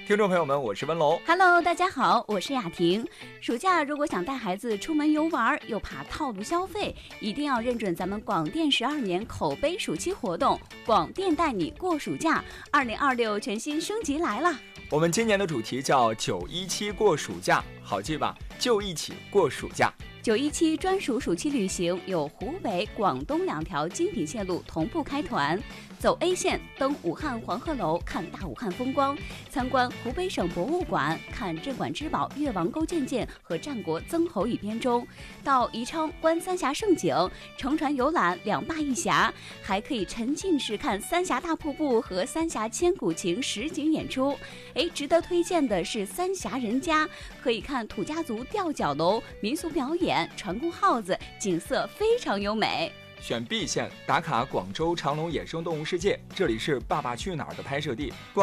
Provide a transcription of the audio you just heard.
听众朋友们，我是温龙。 Hello， 大家好，我是雅婷。暑假如果想带孩子出门游玩，又怕套路消费，一定要认准咱们广电12年口碑暑期活动，广电带你过暑假，2026全新升级来了。 我们今年的主题叫917过暑假，好记吧？就一起过暑假。 917专属暑期旅行有湖北、广东2条精品线路同步开团。走 A 线，登武汉黄鹤楼看大武汉风光，参观湖北省博物馆，看镇馆之宝越王勾践剑和战国曾侯乙编钟，到宜昌观三峡胜景，乘船游览2坝1峡，还可以沉浸式看三峡大瀑布和三峡千古情实景演出。值得推荐的是三峡人家，可以看土家族吊脚楼、民俗表演、船工号子，景色非常优美。 选 B 线，打卡广州长隆野生动物世界，这里是《爸爸去哪儿》的拍摄地。